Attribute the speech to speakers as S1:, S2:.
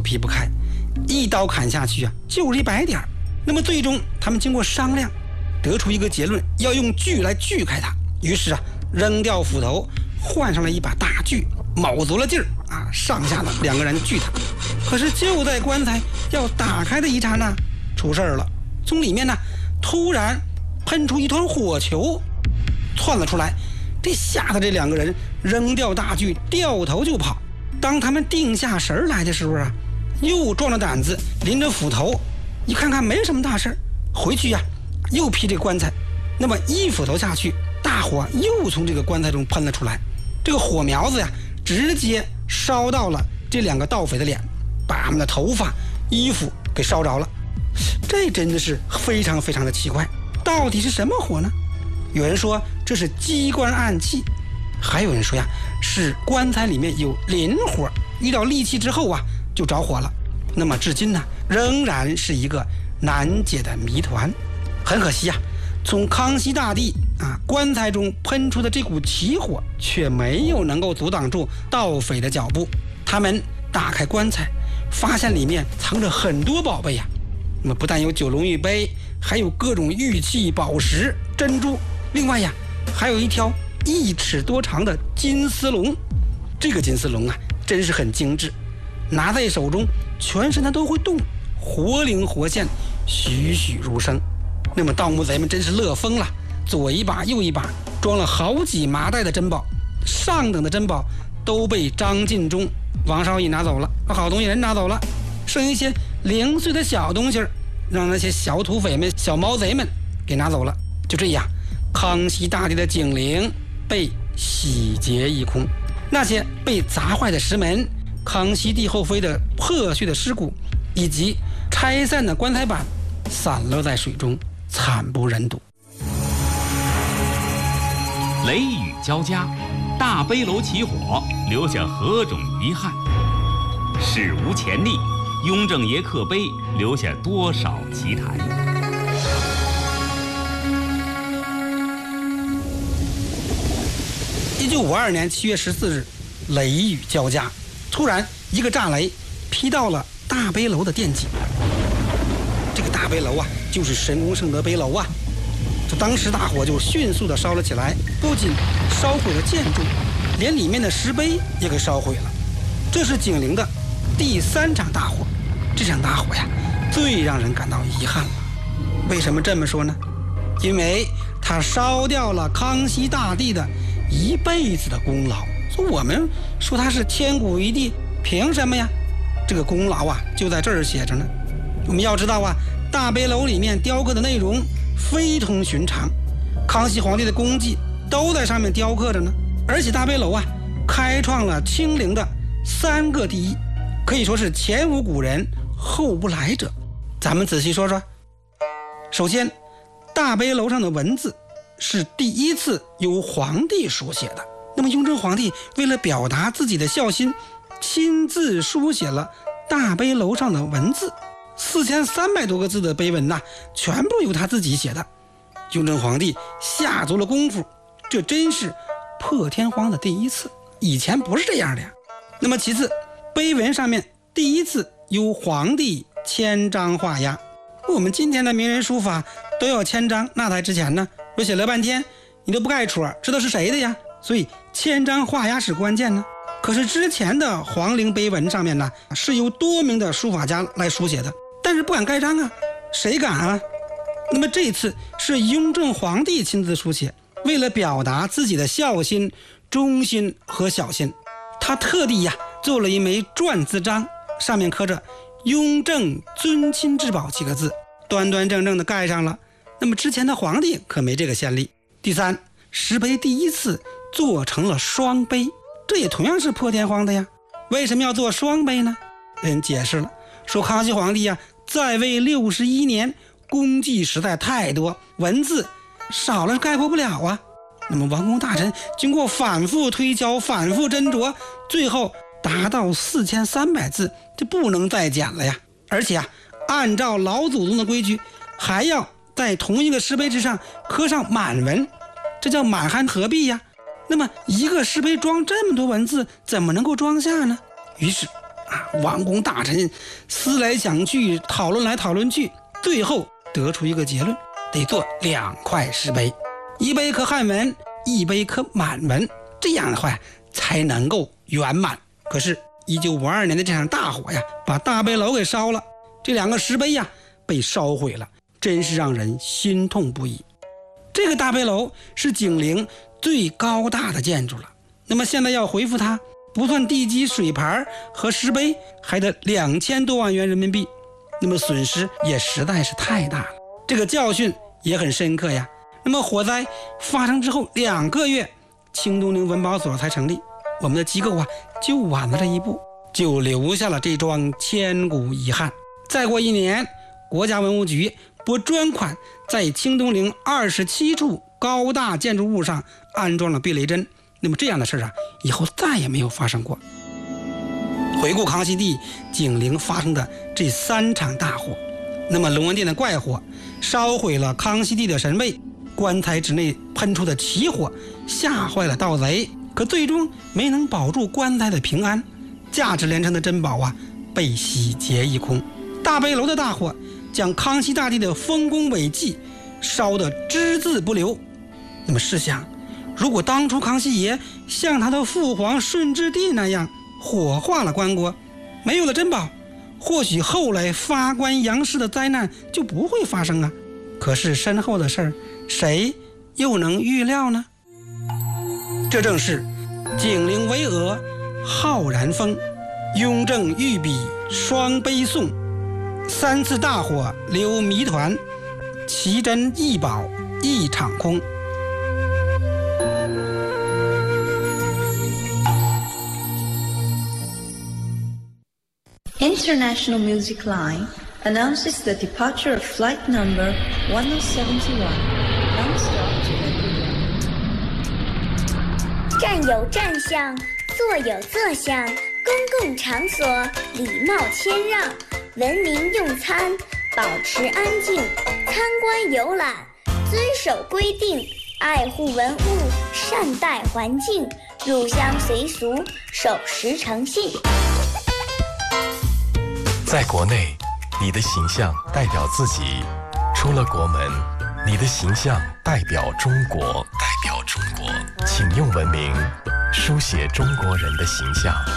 S1: 劈不开，一刀砍下去啊，就是一白点。那么最终他们经过商量，得出一个结论，要用锯来锯开它。于是啊，扔掉斧头，换上了一把大锯，卯足了劲儿啊，上下的2个人锯它。可是就在棺材要打开的一刹那，出事了，从里面呢突然喷出一团火球，窜了出来。这吓得这2个人扔掉大锯，掉头就跑。当他们定下神来的时候啊，又壮着胆子拎着斧头，一看看没什么大事，回去呀又劈这个棺材。那么一斧头下去，大火又从这个棺材中喷了出来。这个火苗子呀，直接烧到了这2个盗匪的脸，把他们的头发、衣服给烧着了。这真的是非常非常的奇怪，到底是什么火呢？有人说这是机关暗器，还有人说呀是棺材里面有磷火，遇到戾气之后啊就着火了。那么至今呢仍然是一个难解的谜团。很可惜啊，从康熙大帝棺材中喷出的这股奇火却没有能够阻挡住盗匪的脚步。他们打开棺材，发现里面藏着很多宝贝呀。那么不但有9龙玉杯，还有各种玉器、宝石、珍珠，另外呀还有一条1尺多长的金丝龙。这个金丝龙啊真是很精致，拿在手中全身它都会动，活灵活现，栩栩如生。那么盗墓贼们真是乐疯了，左一把右一把，装了好几麻袋的珍宝。上等的珍宝都被张晋忠、王绍义拿走了，好东西人拿走了，剩一些零碎的小东西让那些小土匪们、小毛贼们给拿走了。就这样，康熙大帝的景陵被洗劫一空，那些被砸坏的石门、康熙帝后妃的破碎的尸骨以及拆散的棺材板散落在水中，惨不忍睹。
S2: 雷雨交加，大悲楼起火，留下何种遗憾？史无前例，雍正爷刻碑，留下多少奇谈
S1: ？1952年7月14日，雷雨交加，突然一个炸雷劈到了大悲楼的殿脊。这个大悲楼啊，就是神功圣德碑楼啊。这当时大火就迅速的烧了起来，不仅烧毁了建筑，连里面的石碑也给烧毁了。这是景陵的第3场大火，这场大火呀，最让人感到遗憾了。为什么这么说呢？因为它烧掉了康熙大帝的一辈子的功劳。所以我们说他是千古一帝，凭什么呀？这个功劳啊，就在这儿写着呢。我们要知道啊，大悲楼里面雕刻的内容非同寻常，康熙皇帝的功绩都在上面雕刻着呢。而且大悲楼啊，开创了清陵的3个第一，可以说是前无古人后无来者。咱们仔细说说。首先，大悲楼上的文字是第一次由皇帝书写的。那么雍正皇帝为了表达自己的孝心，亲自书写了大悲楼上的文字，4300多个字的碑文全部由他自己写的。雍正皇帝下足了功夫，这真是破天荒的第一次，以前不是这样的呀。那么其次，碑文上面第一次由皇帝签章画押。我们今天的名人书法都要签章，那在之前呢，我写了半天你都不盖戳，知道是谁的呀？所以签章画押是关键呢。可是之前的皇陵碑文上面呢，是由多名的书法家来书写的，但是不敢盖章啊，谁敢啊？那么这次是雍正皇帝亲自书写，为了表达自己的孝心、忠心和小心，他特地做了一枚篆字章，上面刻着雍正尊亲至宝几个字，端端正正的盖上了。那么之前的皇帝可没这个先例。第三，石碑第一次做成了双碑，这也同样是破天荒的呀。为什么要做双碑呢？人解释了，说康熙皇帝在位61年，功绩实在太多，文字少了概括不了啊。那么王公大臣经过反复推敲、反复斟酌，最后达到4300字，这不能再减了呀。而且按照老祖宗的规矩，还要在同一个石碑之上刻上满文，这叫满汉合璧呀。那么一个石碑装这么多文字，怎么能够装下呢？于是王公大臣思来想去，讨论来讨论去，最后得出一个结论，得做2块石碑，一碑刻汉文，一碑刻满文，这样的话才能够圆满。可是1952年的这场大火呀，把大碑楼给烧了，这2个石碑呀被烧毁了，真是让人心痛不已。这个大碑楼是景陵最高大的建筑了，那么现在要恢复它，不算地基、水牌和石碑，还得2000多万元人民币，那么损失也实在是太大了。这个教训也很深刻呀。那么火灾发生之后2个月，清东陵文保所才成立，我们的机构啊就晚了这一步，就留下了这桩千古遗憾。再过1年，国家文物局拨专款在清东陵27处高大建筑物上安装了避雷针，那么这样的事啊，以后再也没有发生过。回顾康熙帝景陵发生的这3场大火，那么龙王殿的怪火烧毁了康熙帝的神位，棺材之内喷出的奇火吓坏了盗贼，可最终没能保住棺材的平安，价值连城的珍宝啊被洗劫一空。大碑楼的大火将康熙大帝的丰功伟绩烧得只字不留。那么试想，如果当初康熙爷像他的父皇顺治帝那样火化了棺椁，没有了珍宝，或许后来发棺扬尸的灾难就不会发生啊。可是身后的事儿，谁又能预料呢？这正是景陵巍峨浩然峰，雍正御笔双碑颂，3次大火留谜团，奇珍异宝一场空。
S3: International Music Line announces the departure of flight number 1071, non-stop to Lebanon.
S4: 站有站相，坐有坐相，公共场所礼貌谦让，文明用餐，保持安静，参观游览，遵守规定，爱护文物，善待环境，入乡随俗，守时诚信。
S5: 在国内，你的形象代表自己；出了国门，你的形象代表中国。请用文明书写中国人的形象。